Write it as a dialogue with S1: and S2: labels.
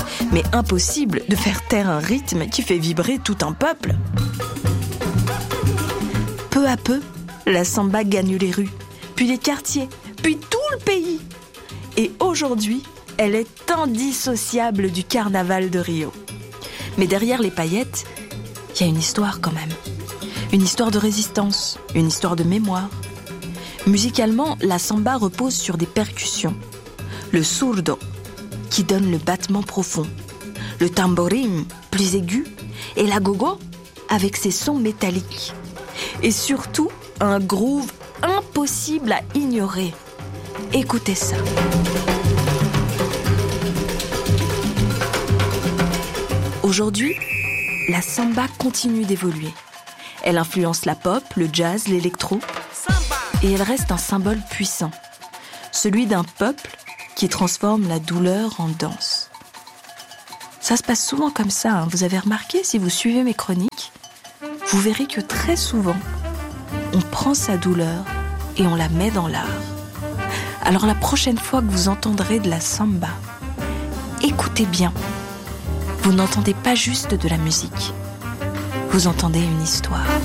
S1: Mais impossible de faire taire un rythme qui fait vibrer tout un peuple. Peu à peu, la samba gagne les rues, puis les quartiers, puis tout le pays. Et aujourd'hui, elle est indissociable du carnaval de Rio. Mais derrière les paillettes, il y a une histoire quand même. Une histoire de résistance, une histoire de mémoire. Musicalement, la samba repose sur des percussions. Le surdo, qui donne le battement profond. Le tamborim, plus aigu. Et la gogo, avec ses sons métalliques. Et surtout, un groove impossible à ignorer. Écoutez ça. Aujourd'hui, la samba continue d'évoluer. Elle influence la pop, le jazz, l'électro. Et elle reste un symbole puissant. Celui d'un peuple qui transforme la douleur en danse. Ça se passe souvent comme ça, Vous avez remarqué, si vous suivez mes chroniques, vous verrez que très souvent, on prend sa douleur et on la met dans l'art. Alors la prochaine fois que vous entendrez de la samba, écoutez bien. Vous n'entendez pas juste de la musique. Vous entendez une histoire.